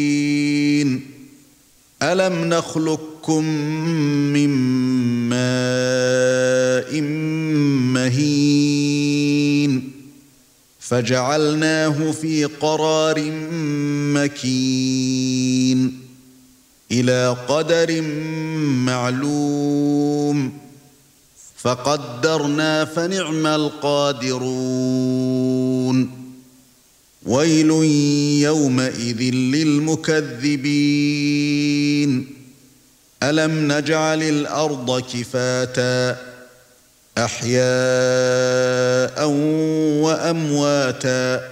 ألم نخلقكم من ماء مهين فجعلناه في قرار مكين إلى قدر معلوم فقدرنا فنعم القادرون ويل يومئذ للمكذبين ألم نجعل الأرض كفاتا أحياء وأمواتا